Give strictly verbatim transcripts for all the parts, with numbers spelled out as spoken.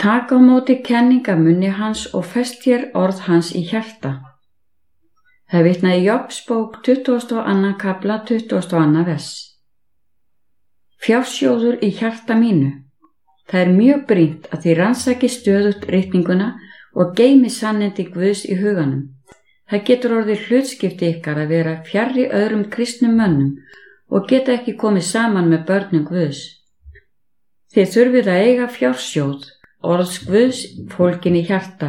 Taka á móti kenning af munni hans og fest hér orð hans í hjarta. Það vitnaði Jobs bók tuttugasta og annan kafla tuttugasta og annan vers. Fjársjóður í hjarta mínu. Það er mjög brýnt að þið rannsaki stöðugt ritninguna og geymi sannindi Guðs í huganum. Það getur orðið hlutskipti ykkar að vera fjarri öðrum kristnum mönnum og geta ekki komið saman með börnum Guðs. Þið þurfið að eiga fjársjóð, orðs Guðs fólkin í hjarta.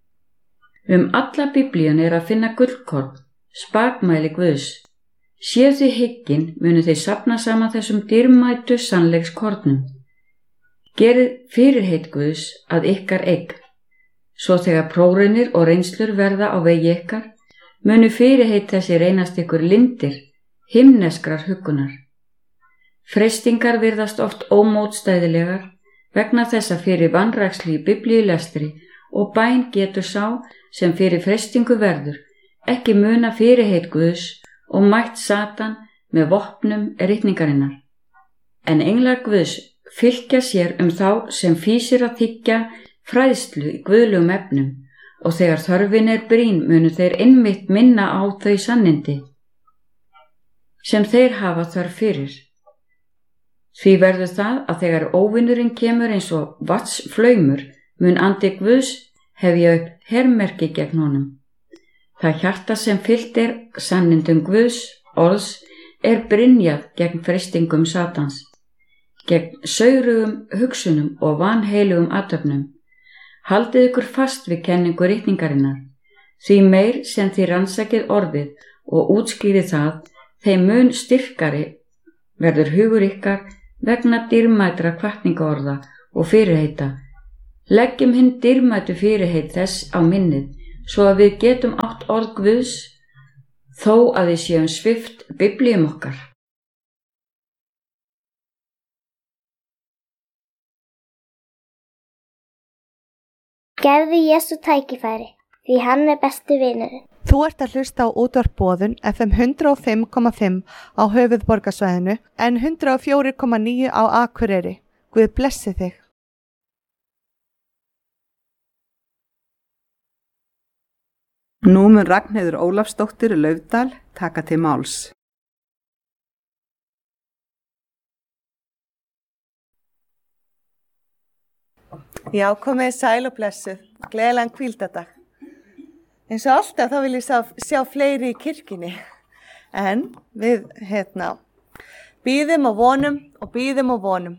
Um alla Biblíun er að finna gullkorn, spakmæli Guðs. Séu þið hyggin munu þið safna saman þessum dýrmætu sannleikskornum. Gerið fyrirheit Guðs að ykkar eign. Svo þegar prófraunir og reynslur verða á vegi ykkar, munu fyrirheit þessi reynast ykkur lindir, himneskrar huggunar. Freistingar virðast oft ómótstæðilegar vegna þess að fyrir vanrækslu í biblíulestri og bæn getur sá sem fyrir freistingu verður ekki muna fyrirheit Guðs og mætt Satan með vopnum ritningarinnar. En englar Guðs fylgja sér um þá sem fýsir að þiggja fræðslu í guðlegum efnum og þegar þörfin er brýn munu þeir einmitt minna á þau sannindi sem þeir hafa þörf fyrir. Því verður það að þegar óvinurinn kemur eins og vatnsflaumur mun andi Guðs hefja upp hermerki gegn honum. Það hjarta sem fyllt er sannindum Guðs orðs er brynjað gegn freistingum Satans, gegn saurugum hugsunum og vanheilugum athöfnum. Haldið ykkur fast við kenningu ritningarinnar, því meir sem þið rannsakið orðið og útskýrið það, þeim mun styrkari verður hugur ykkar vegna dýrmætra hvatningaorða og fyrirheita. Leggjum hinn dýrmætu fyrirheit þess á minnið, svo að við getum átt orð Guðs, þó að við séum svipt biblíum okkar. Gefðu Jesú tækifæri, því hann er besti vinurinn. Þú ert að hlusta á útvarp Boðun F M hundrað og fimm komma fimm á höfuðborgarsvæðinu en hundrað og fjögur komma níu á Akureyri. Guð blessi þig. Nú mun Ragnheiður Ólafsdóttir Laufdal taka til máls. Já, komið sæl og blessuð. Gleðilegan hvíldardag. Eins og alltaf þá vil ég sjá, sjá fleiri í kirkjunni. En við, hérna, bíðum og vonum og bíðum og vonum.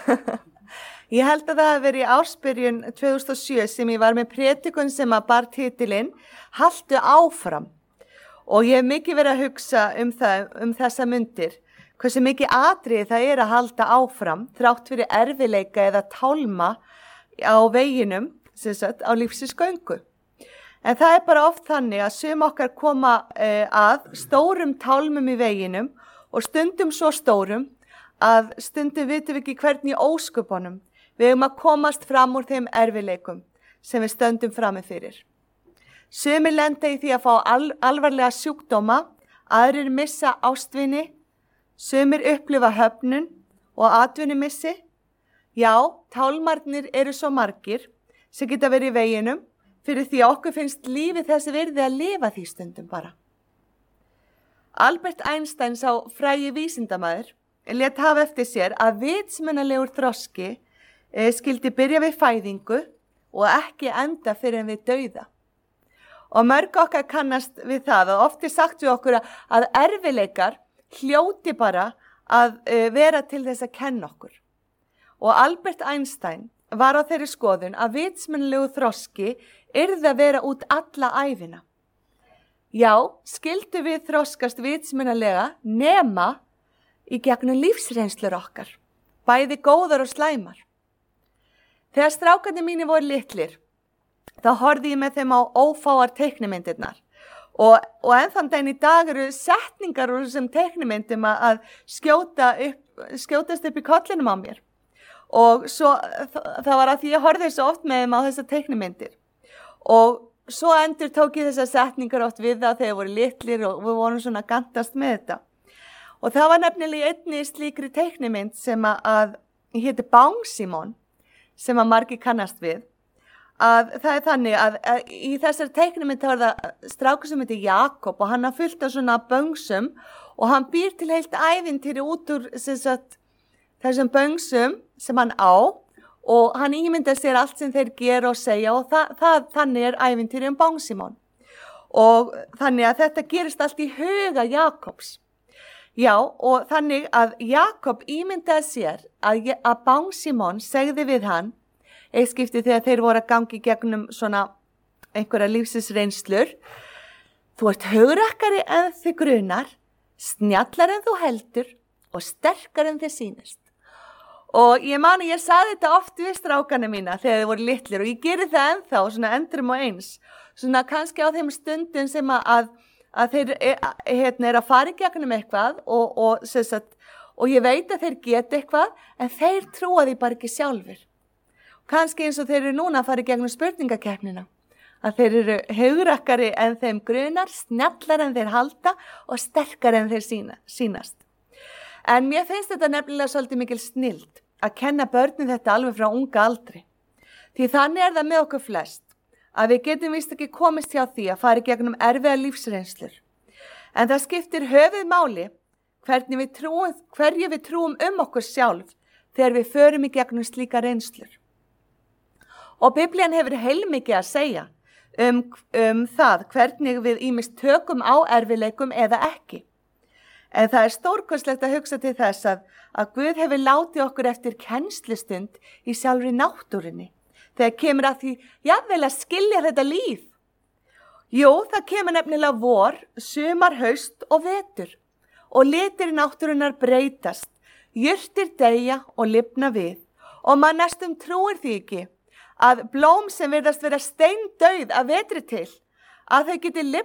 Ég held að það hafi verið í ársbyrjun tvö þúsund og sjö sem ég var með prédikun sem að bar titilinn Haltu áfram. Og ég hef mikið verið að hugsa um, það, um þessa mundir. Hversu mikið atriði það er að halda áfram, þrátt fyrir erfiðleika eða tálma á veginum, sem sagt, á lífsins göngu. En það er bara oft þannig að sum okkar koma eh, að stórum tálmum í veginum og stundum svo stórum að stundum vitum við ekki hvernig í ósköpunum við eigum að komast fram úr þeim erfiðleikum sem við stöndum frammi fyrir. Sumir lenda í því að fá al, alvarlega sjúkdóma, aðrir missa ástvini, sumir upplifa höfnun og atvinnumissi. Já, tálmarnir eru svo margir sem geta verið í veginum fyrir því að okkur finnst lífið þessi virði að lifa því stundum bara. Albert Einstein sá frægi vísindamaður lét hafa eftir sér að vitsmunalegur þroski e, skildi byrja við fæðingu og ekki enda fyrir en við dauða. Og mörg okkar kannast við það og oft er sagt við okkur að erfiðleikar hljóti bara að e, vera til þess að kenna okkur. Og Albert Einstein var á þeirri skoðun að vitsmunalegu þroski yrði að vera út alla ævina. Já, skildu við þroskast vitsmunalega nema í gegnum lífsreynslur okkar, bæði góðar og slæmar. Þegar strákarnir mínir voru litlir, þá horfði ég með þeim á ófáar teiknimyndirnar og, og ennþann daginn í dag eru setningar úr þessum teiknimyndum að skjóta upp, skjótast upp í kollinum á mér. Og svo, það var að því ég horfði svo oft með þeim á þessar teiknimyndir. Og svo endur tók ég þessar setningar oft við það þegar voru litlir og við vorum svona að gantast með þetta. Og það var nefnilega einni slíkri teiknimynd sem að, að héti Bang Simon, sem að margir kannast við, að það er þannig að, að í þessari teiknimynd þá er það strákur sem heitir Jakob og hann har fullt af svona böngsum og hann býr til heilt ævintýri út úr sem sagt, þessum böngsum sem hann á og hann ímyndar sér allt sem þeir gera og segja og það, það, þannig er ævintýri um Bangsímon. Og þannig að þetta gerist allt í huga Jakobs. Já, og þannig að Jakob ímyndaði sér að, að Bangsímon segði við hann, eitt skipti þegar þeir voru að gangi gegnum svona einhverja lífsins reynslur, þú ert hugrakkari en þig grunar, snjallar en þú heldur og sterkar en þið sýnist. Og ég mani, ég saði þetta oft við strákana mína þegar þið voru litlir og ég geri það ennþá, svona endrum og eins. Svona kannski á þeim stundum sem að, að þeir hérna, er að fara í gegnum eitthvað og, og, sagt, og ég veit að þeir geta eitthvað en þeir trúa því bara ekki sjálfur. Kannski eins og þeir eru núna að fara í gegnum spurningakeppnina. Að þeir eru hugrakkari en þeim grunar, snjallar en þeir halda og sterkar en þeir sína, sýnast. En mér finnst þetta nefnilega svolítið mikil snild að kenna börnum þetta alveg frá unga aldri. Því þannig er það með okkur flest að við getum vist ekki komist hjá því að fara í gegnum erfiða lífsreynslur. En það skiptir höfuð máli hvernig við trúum, hverju við trúum um okkur sjálf þegar við förum í gegnum slíka reynslur. Og Biblían hefur heilmikið að segja um, um það hvernig við ýmist tökum á erfiðleikum eða ekki. En það er stórkostlegt að hugsa til þess að, að Guð hefur látið okkur eftir kennslustund í sjálfri náttúrunni. Þegar kemur að því, jafnvel að skilja þetta líf. Jú, það kemur nefnilega vor, sumar, haust og vetur. Og litir náttúrunnar breytast, jurtir deyja og lifna við. Og maður næstum trúir því ekki að blóm sem virðast vera steindauð að vetri til, að þau geti lifnað